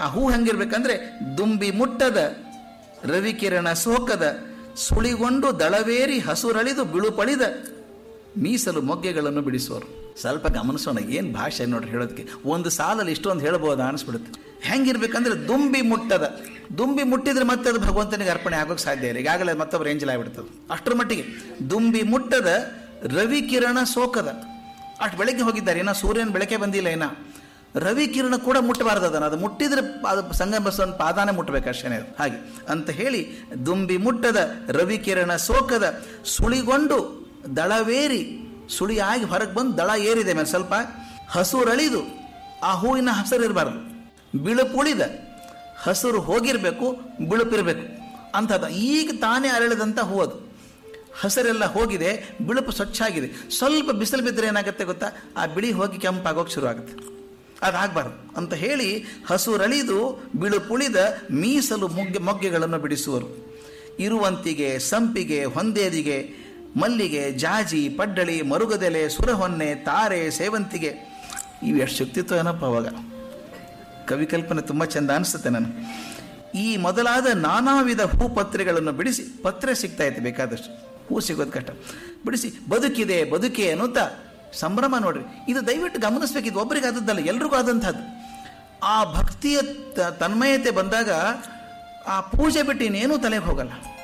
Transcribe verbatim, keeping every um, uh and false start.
ಆ ಹೂ ಹೆಂಗಿರ್ಬೇಕಂದ್ರೆ ದುಂಬಿ ಮುಟ್ಟದ ರವಿಕಿರಣ ಸೋಕದ ಸುಳಿಗೊಂಡು ದಳವೇರಿ ಹಸುರಳಿದು ಬಿಳುಪಳಿದ ಮೀಸಲು ಮೊಗ್ಗೆಗಳನ್ನು ಬಿಡಿಸುವರು. ಸ್ವಲ್ಪ ಗಮನಿಸೋಣ, ಏನು ಭಾಷೆ ನೋಡ್ರಿ ಹೇಳೋದಕ್ಕೆ. ಒಂದು ಸಾಲಲ್ಲಿ ಇಷ್ಟೊಂದು ಹೇಳ್ಬೋದಾ ಅನಿಸ್ಬಿಡುತ್ತೆ. ಹೆಂಗಿರ್ಬೇಕಂದ್ರೆ ದುಂಬಿ ಮುಟ್ಟದ, ದುಂಬಿ ಮುಟ್ಟಿದ್ರೆ ಮತ್ತೆ ಅದು ಭಗವಂತನಿಗೆ ಅರ್ಪಣೆ ಆಗೋಕ್ಕೆ ಸಾಧ್ಯ ಇಲ್ಲ, ಈಗಾಗಲೇ ಮತ್ತೊಬ್ಬರು ರೇಂಜಲ್ ಆಗಿಬಿಡ್ತದೆ. ಅಷ್ಟರ ಮಟ್ಟಿಗೆ ದುಂಬಿ ಮುಟ್ಟದ ರವಿ ಕಿರಣ ಸೋಕದ. ಅಷ್ಟು ಬೆಳಗ್ಗೆ ಹೋಗಿದ್ದಾರೆ, ಏನೋ ಸೂರ್ಯನ ಬೆಳಕೆ ಬಂದಿಲ್ಲ, ಏನೋ ರವಿ ಕಿರಣ ಕೂಡ ಮುಟ್ಟಬಾರ್ದು. ಅದನ್ನು ಅದು ಮುಟ್ಟಿದ್ರೆ ಅದು ಸಂಗಮ ಬಸವನ ಪಾದಾನೆ ಮುಟ್ಟಬೇಕು ಅಷ್ಟೇ. ಹಾಗೆ ಅಂತ ಹೇಳಿ ದುಂಬಿ ಮುಟ್ಟದ ರವಿ ಕಿರಣ ಸೋಕದ ಸುಳಿಗೊಂಡು ದಳವೇರಿ, ಸುಳಿಯಾಗಿ ಹೊರಗೆ ಬಂದು ದಳ ಏರಿದೆ ಮೇಲೆ ಸ್ವಲ್ಪ ಹಸುರಳಿದು, ಆ ಹೂವಿನ ಹಸಿರು ಇರಬಾರ್ದು, ಬಿಳುಪುಳಿದ, ಹಸಿರು ಹೋಗಿರಬೇಕು, ಬಿಳುಪಿರಬೇಕು ಅಂಥದ್ದು. ಈಗ ತಾನೇ ಅರಳಿದಂಥ ಹೂ ಅದು, ಹಸಿರೆಲ್ಲ ಹೋಗಿದೆ, ಬಿಳುಪು ಸ್ವಚ್ಛ ಆಗಿದೆ. ಸ್ವಲ್ಪ ಬಿಸಿಲು ಬಿದ್ದರೆ ಏನಾಗುತ್ತೆ ಗೊತ್ತಾ, ಆ ಬಿಳಿ ಹೋಗಿ ಕೆಂಪಾಗೋಕೆ ಶುರು ಆಗುತ್ತೆ. ಅದಾಗಬಾರ್ದು ಅಂತ ಹೇಳಿ ಹಸುರಳಿದು ಬಿಳುಪುಳಿದ ಮೀಸಲು ಮೊಗ್ಗೆ ಮೊಗ್ಗೆಗಳನ್ನು ಬಿಡಿಸುವರು. ಇರುವಂತಿಗೆ, ಸಂಪಿಗೆ, ಹೊಂದೇದಿಗೆ, ಮಲ್ಲಿಗೆ, ಜಾಜಿ, ಪಡ್ಡಳಿ, ಮರುಗದೆಲೆ, ಸುರಹೊನ್ನೆ, ತಾರೆ, ಸೇವಂತಿಗೆ, ಇವು ಎಷ್ಟು ಶಕ್ತಿತ್ವ ಏನಪ್ಪ ಅವಾಗ. ಕವಿ ಕಲ್ಪನೆ ತುಂಬ ಚೆಂದ ಅನಿಸುತ್ತೆ ನನಗೆ. ಈ ಮೊದಲಾದ ನಾನಾ ವಿಧ ಹೂ ಪತ್ರೆಗಳನ್ನು ಬಿಡಿಸಿ, ಪತ್ರೆ ಸಿಗ್ತಾ ಇತ್ತು ಬೇಕಾದಷ್ಟು, ಹೂ ಸಿಗೋದು ಕಷ್ಟ, ಬಿಡಿಸಿ ಬದುಕಿದೆ ಬದುಕೆ ಅನ್ನುತ್ತಾ ಸಂಭ್ರಮ. ನೋಡ್ರಿ, ಇದು ದಯವಿಟ್ಟು ಗಮನಿಸ್ಬೇಕು, ಇದು ಒಬ್ಬರಿಗೆ ಆದದ್ದಲ್ಲ, ಎಲ್ರಿಗೂ ಆದಂಥದ್ದು. ಆ ಭಕ್ತಿಯ ತನ್ಮಯತೆ ಬಂದಾಗ ಆ ಪೂಜೆ ಬಿಟ್ಟು ಇನ್ನೇನೂ ತಲೆಗೆ ಹೋಗಲ್ಲ.